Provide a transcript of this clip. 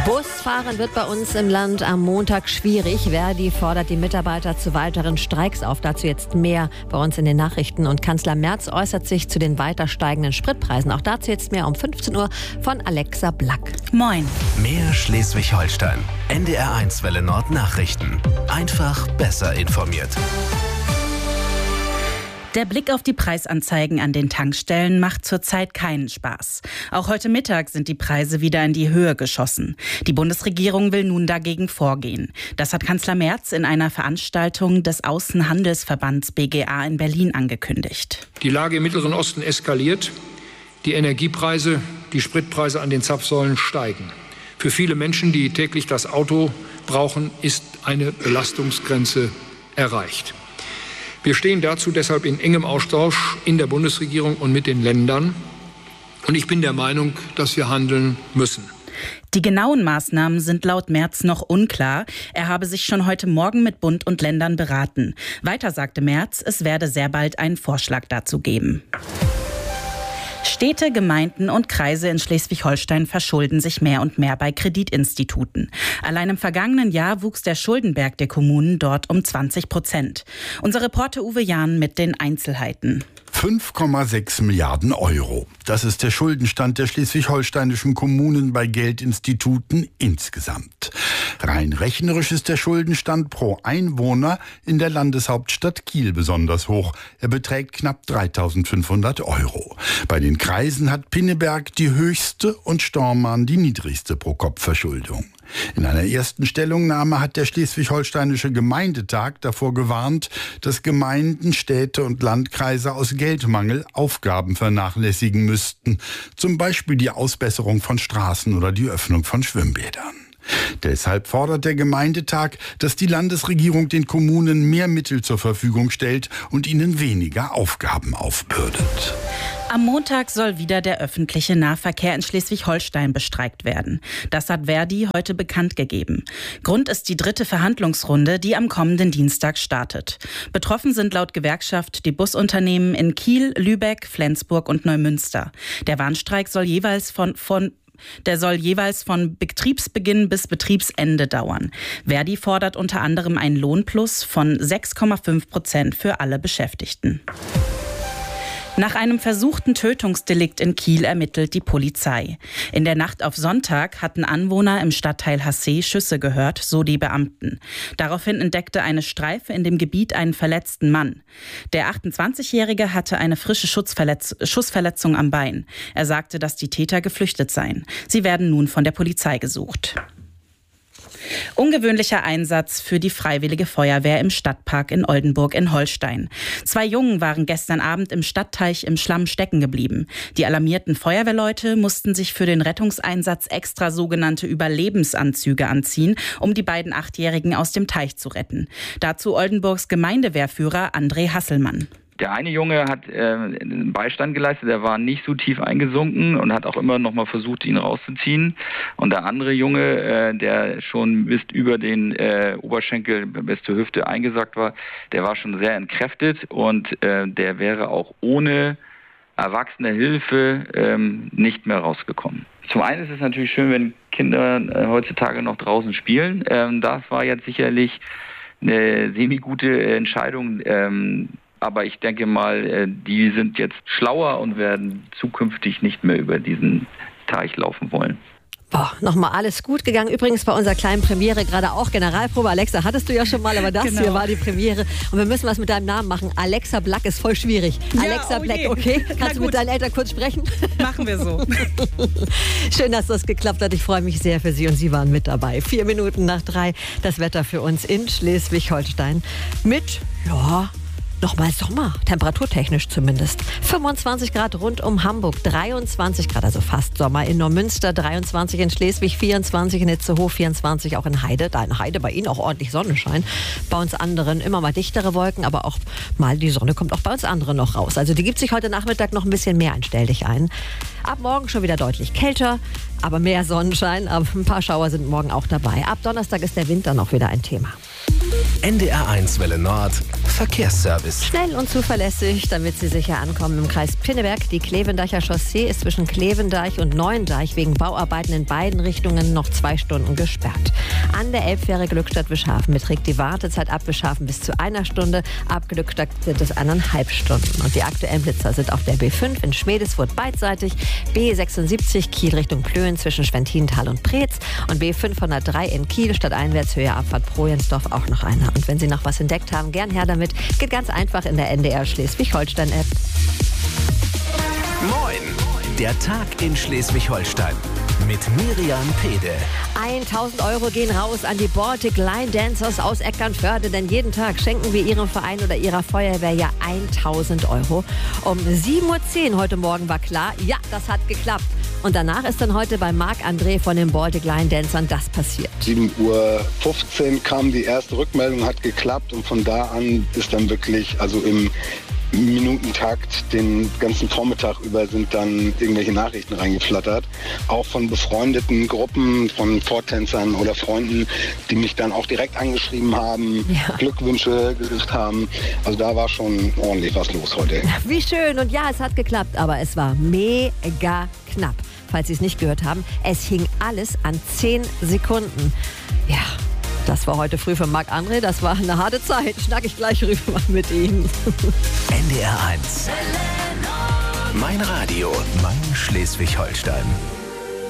Busfahren wird bei uns im Land am Montag schwierig. Verdi fordert die Mitarbeiter zu weiteren Streiks auf. Dazu jetzt mehr bei uns in den Nachrichten. Und Kanzler Merz äußert sich zu den weiter steigenden Spritpreisen. Auch dazu jetzt mehr um 15 Uhr von Alexa Black. Moin. Mehr Schleswig-Holstein. NDR1 Welle Nord Nachrichten. Einfach besser informiert. Der Blick auf die Preisanzeigen an den Tankstellen macht zurzeit keinen Spaß. Auch heute Mittag sind die Preise wieder in die Höhe geschossen. Die Bundesregierung will nun dagegen vorgehen. Das hat Kanzler Merz in einer Veranstaltung des Außenhandelsverbands BGA in Berlin angekündigt. Die Lage im Mittleren Osten eskaliert. Die Energiepreise, die Spritpreise an den Zapfsäulen steigen. Für viele Menschen, die täglich das Auto brauchen, ist eine Belastungsgrenze erreicht. Wir stehen dazu deshalb in engem Austausch in der Bundesregierung und mit den Ländern. Und ich bin der Meinung, dass wir handeln müssen. Die genauen Maßnahmen sind laut Merz noch unklar. Er habe sich schon heute Morgen mit Bund und Ländern beraten. Weiter sagte Merz, es werde sehr bald einen Vorschlag dazu geben. Städte, Gemeinden und Kreise in Schleswig-Holstein verschulden sich mehr und mehr bei Kreditinstituten. Allein im vergangenen Jahr wuchs der Schuldenberg der Kommunen dort um 20%. Unser Reporter Uwe Jahn mit den Einzelheiten. 5,6 Milliarden Euro. Das ist der Schuldenstand der schleswig-holsteinischen Kommunen bei Geldinstituten insgesamt. Rein rechnerisch ist der Schuldenstand pro Einwohner in der Landeshauptstadt Kiel besonders hoch. Er beträgt knapp 3.500 Euro. Bei den Kreisen hat Pinneberg die höchste und Stormarn die niedrigste Pro-Kopf-Verschuldung. In einer ersten Stellungnahme hat der Schleswig-Holsteinische Gemeindetag davor gewarnt, dass Gemeinden, Städte und Landkreise aus Geldmangel Aufgaben vernachlässigen müssten. Zum Beispiel die Ausbesserung von Straßen oder die Öffnung von Schwimmbädern. Deshalb fordert der Gemeindetag, dass die Landesregierung den Kommunen mehr Mittel zur Verfügung stellt und ihnen weniger Aufgaben aufbürdet. Am Montag soll wieder der öffentliche Nahverkehr in Schleswig-Holstein bestreikt werden. Das hat Verdi heute bekannt gegeben. Grund ist die 3. Verhandlungsrunde, die am kommenden Dienstag startet. Betroffen sind laut Gewerkschaft die Busunternehmen in Kiel, Lübeck, Flensburg und Neumünster. Der Warnstreik soll jeweils von Betriebsbeginn bis Betriebsende dauern. Verdi fordert unter anderem einen Lohnplus von 6,5% für alle Beschäftigten. Nach einem versuchten Tötungsdelikt in Kiel ermittelt die Polizei. In der Nacht auf Sonntag hatten Anwohner im Stadtteil Hassee Schüsse gehört, so die Beamten. Daraufhin entdeckte eine Streife in dem Gebiet einen verletzten Mann. Der 28-Jährige hatte eine frische Schussverletzung am Bein. Er sagte, dass die Täter geflüchtet seien. Sie werden nun von der Polizei gesucht. Ungewöhnlicher Einsatz für die Freiwillige Feuerwehr im Stadtpark in Oldenburg in Holstein. 2 Jungen waren gestern Abend im Stadtteich im Schlamm stecken geblieben. Die alarmierten Feuerwehrleute mussten sich für den Rettungseinsatz extra sogenannte Überlebensanzüge anziehen, um die beiden 8-Jährigen aus dem Teich zu retten. Dazu Oldenburgs Gemeindewehrführer André Hasselmann. Der eine Junge hat Beistand geleistet, der war nicht so tief eingesunken und hat auch immer noch mal versucht, ihn rauszuziehen. Und der andere Junge, der schon bis über den Oberschenkel bis zur Hüfte eingesackt war, der war schon sehr entkräftet und der wäre auch ohne erwachsene Hilfe nicht mehr rausgekommen. Zum einen ist es natürlich schön, wenn Kinder heutzutage noch draußen spielen. Das war jetzt sicherlich eine semi-gute Entscheidung. Aber ich denke mal, die sind jetzt schlauer und werden zukünftig nicht mehr über diesen Teich laufen wollen. Boah, nochmal alles gut gegangen. Übrigens bei unserer kleinen Premiere gerade auch Generalprobe. Alexa hattest du ja schon mal, aber das hier war die Premiere. Und wir müssen was mit deinem Namen machen. Alexa Black ist voll schwierig. Ja, Alexa Black, okay? Kannst du mit deinen Eltern kurz sprechen? Machen wir so. Schön, dass das geklappt hat. Ich freue mich sehr für Sie und Sie waren mit dabei. 4 Minuten nach 3 das Wetter für uns in Schleswig-Holstein mit, nochmal Sommer, temperaturtechnisch zumindest. 25 Grad rund um Hamburg, 23 Grad, also fast Sommer in Neumünster, 23 in Schleswig, 24 in Itzehoe, 24 auch in Heide. Da in Heide bei Ihnen auch ordentlich Sonnenschein. Bei uns anderen immer mal dichtere Wolken, aber auch mal die Sonne kommt auch bei uns anderen noch raus. Also die gibt sich heute Nachmittag noch ein bisschen mehr ein, stell dich ein. Ab morgen schon wieder deutlich kälter, aber mehr Sonnenschein. Aber ein paar Schauer sind morgen auch dabei. Ab Donnerstag ist der Wind dann auch wieder ein Thema. NDR1 Welle Nord. Verkehrsservice. Schnell und zuverlässig, damit Sie sicher ankommen im Kreis Pinneberg. Die Klevendacher Chaussee ist zwischen Klevendeich und Neuendeich wegen Bauarbeiten in beiden Richtungen noch 2 Stunden gesperrt. An der Elbfähre Glückstadt-Wischhafen beträgt die Wartezeit ab Wischhafen bis zu 1 Stunde. Ab Glückstadt sind es 1,5 Stunden. Und die aktuellen Blitzer sind auf der B5 in Schmedeswurth beidseitig, B76 Kiel Richtung Plön zwischen Schwentintal und Preetz und B503 in Kiel stadteinwärts Höhe Abfahrt Projensdorf auch noch einer. Und wenn Sie noch was entdeckt haben, gern her damit. Geht ganz einfach in der NDR Schleswig-Holstein-App. Moin! Der Tag in Schleswig-Holstein mit Miriam Pede. 1.000 € gehen raus an die Baltic Line Dancers aus Eckernförde, denn jeden Tag schenken wir ihrem Verein oder ihrer Feuerwehr ja 1.000 €. Um 7:10 Uhr heute Morgen war klar, ja, das hat geklappt. Und danach ist dann heute bei Marc-André von den Baltic Line Dancern das passiert. 7:15 Uhr kam die erste Rückmeldung, hat geklappt und von da an ist dann wirklich, also im Minutentakt den ganzen Vormittag über sind dann irgendwelche Nachrichten reingeflattert. Auch von befreundeten Gruppen, von Vortänzern oder Freunden, die mich dann auch direkt angeschrieben haben, Glückwünsche gesagt haben. Also da war schon ordentlich was los heute. Wie schön. Und ja, es hat geklappt, aber es war mega knapp. Falls Sie es nicht gehört haben, es hing alles an 10 Sekunden. Ja. Das war heute früh für Marc-André, das war eine harte Zeit. Schnack ich gleich rüber mit ihm. NDR1. Mein Radio, mein Schleswig-Holstein.